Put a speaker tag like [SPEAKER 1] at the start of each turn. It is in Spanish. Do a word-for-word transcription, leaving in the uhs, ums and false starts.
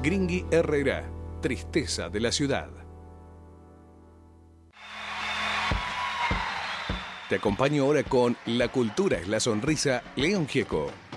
[SPEAKER 1] Gringui Herrera, tristeza de la ciudad. Te acompaño ahora con La cultura es la sonrisa, León Gieco.